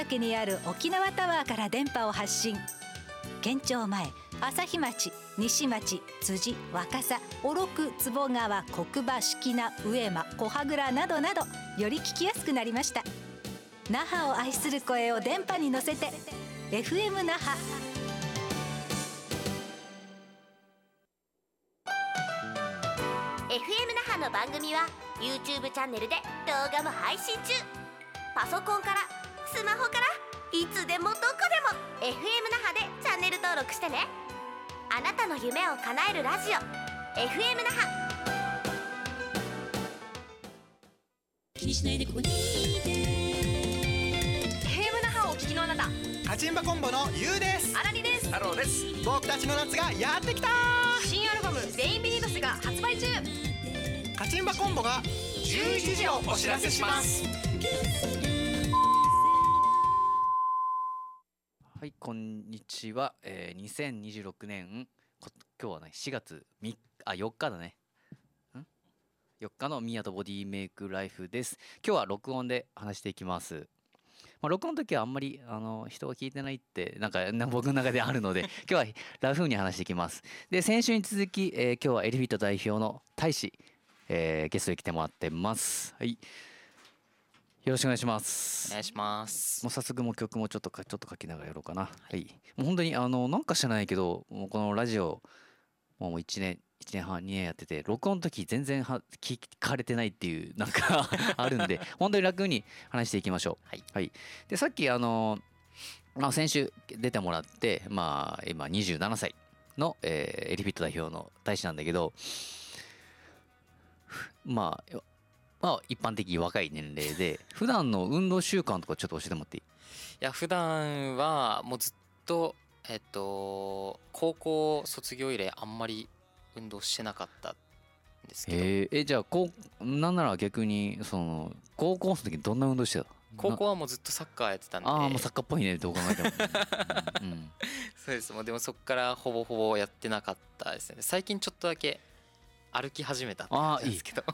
岳にある沖縄タワーから電波を発信。県庁前、朝日町、西町、辻、若狭、小禄、坪川、国場、敷名、上間、小羽倉などなど、より聞きやすくなりました。那覇を愛する声を電波に乗せて FM 那覇。 FM 那覇の番組は YouTube チャンネルで動画も配信中。パソコンからスマホからいつでもどこでも FM 那覇でチャンネル登録してね。あなたの夢を叶えるラジオ FM 那覇。 気にしないでここにいて FM 那覇をお聞きのあなた、 カチンバコンボのゆうです。 アラニです。 ハローです。僕たちの夏がやってきた。 新アルバムレインビリーバスが発売中。 カチンバコンボが11時をお知らせします。 はい、こんにちは。2026年今日はね4月4日だね。4日のミヤとボディメイクライフです。今日は録音で話していきます。録音の時はあんまり人が聞いてないって僕の中であるので今日はラフに話していきます。で、先週に続き、今日はエルフィット代表の大使、ゲストに来てもらってます。はい、よろしくお願いします。 お願いします。 もう早速もう曲もちょっと書きながらやろうかな。はい、もう本当になんか知らないけど、もうこのラジオもう1年半2年やってて、録音の時全然聞かれてないっていうなんかあるんで、本当に楽に話していきましょう。はい。で、さっき先週出てもらって、今27歳の、エリフィット代表の大使なんだけど、一般的に若い年齢で普段の運動習慣とかちょっと教えてもらっていい？ いや、普段はもうずっと高校卒業以来あんまり運動してなかったんですけど。 じゃあなんなら逆に高校の時どんな運動してた？ 高校はもうずっとサッカーやってたんで。 もうサッカーっぽいね、どう考えても。 そうです。もうでもそっからほぼやってなかったですね。最近ちょっとだけ歩き始めたって感じですけど。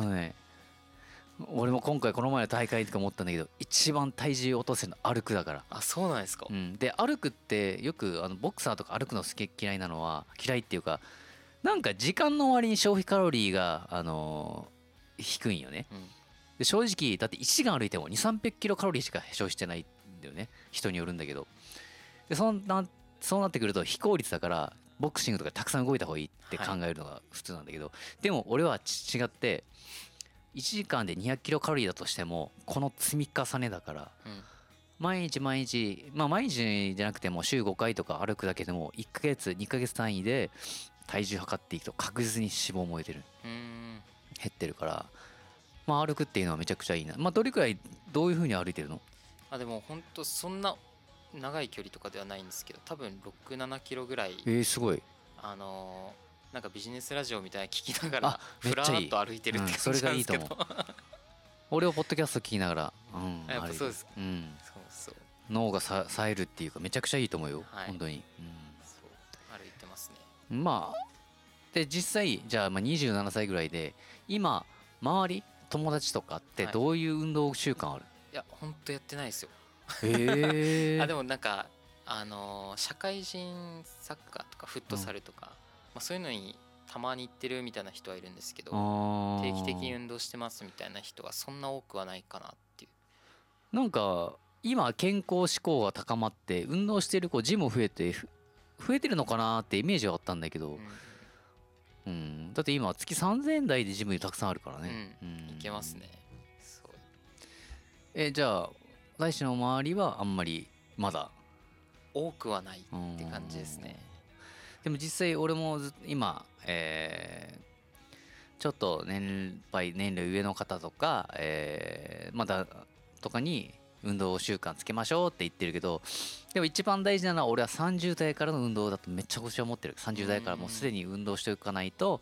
俺も今回この前の大会とか思ったんだけど、一番体重落とせるの歩くだから。 あ、そうなんですか。 で、歩くってよくボクサーとか歩くの嫌いなのは、嫌いっていうか、なんか時間の割に消費カロリーが低いんよね。で、正直だって1時間歩いても200-300キロカロリーしか消費してないんだよね。人によるんだけど。で、そうなってくると非効率だから、ボクシングとかたくさん動いた方がいいって考えるのが普通なんだけど、でも俺は違って、1時間で200キロカロリーだとしてもこの積み重ねだから、毎日毎日じゃなくても週5回とか歩くだけでも1ヶ月2ヶ月単位で体重測っていくと確実に脂肪燃えてる、減ってるから、歩くっていうのはめちゃくちゃいいな。どれくらいどういう風に歩いてるの？ でも本当そんな長い距離とかではないんですけど、多分6-7キロぐらい。 すごい。 なんかビジネスラジオみたいな聞きながらふらーっと歩いてるって感じなんですけど、 それがいいと思う。俺をポッドキャスト聞きながら、 やっぱそうですか。そう脳が冴えるっていうかめちゃくちゃいいと思うよ、本当に。 そう歩いてますね。 で、実際じゃあ27歳ぐらいで今周り友達とかってどういう運動習慣ある？ いや、本当やってないですよ。 でもなんか社会人サッカーとかフットサルとか、そういうのにたまに行ってるみたいな人はいるんですけど、定期的に運動してますみたいな人はそんな多くはないかなっていう。 なんか今健康志向が高まって運動してる子ジムも増えてるのかなってイメージはあったんだけど、だって今月3000円台でジムたくさんあるからね。 いけますね。 じゃあ大使の周りはあんまりまだ多くはないって感じですね。 でも実際俺も今、ちょっと年齢上の方とか、まだとかに運動習慣つけましょうって言ってるけど、でも一番大事なのは俺は30代からの運動だとめっちゃ腰を持ってる。30代からもうすでに運動しておかないと、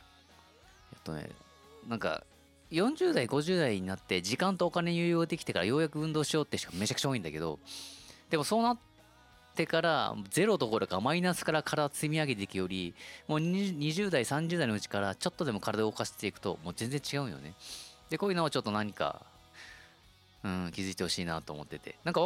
なんか40代50代になって時間とお金に余裕ができてからようやく運動しようって人がめちゃくちゃ多いんだけど、でもそうなってからゼロどころかマイナスから体積み上げていくより、もう20代30代のうちからちょっとでも体を動かしていくともう全然違うよね。で、こういうのをちょっと何か気づいてほしいなと思ってて、なんか